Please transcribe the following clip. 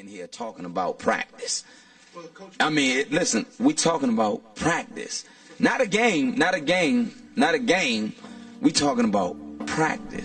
in here talking about practice. I mean, listen, we talking about practice. Not a game, not a game, not a game. We talking about practice.